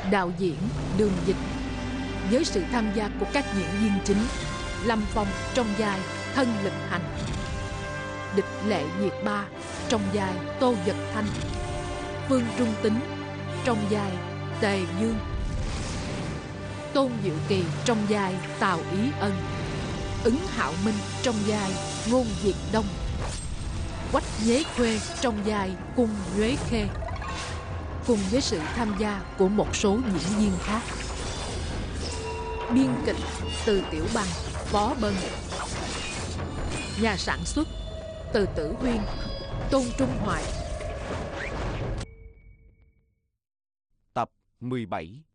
đạo diễn Đường Dịch, với sự tham gia của các diễn viên chính Lâm Phong trong vai Thân Lệnh Hành, Địch Lệ Nhiệt Ba trong vai Tô Vật Thanh, Phương Trung Tính trong vai Tề Dương, Tôn Diệu Kỳ trong vai Tào Ý Ân, Ứng Hạo Minh trong vai Ngôn Diệt Đông, Quách Nhuế Khuê trong vai Cung Nhuế Khê, cùng với sự tham gia của một số diễn viên khác. Biên kịch Từ Tiểu Bằng, Phó Bân. Nhà sản xuất Từ Tử Huyên, Tôn Trung Hoài. Tập 17.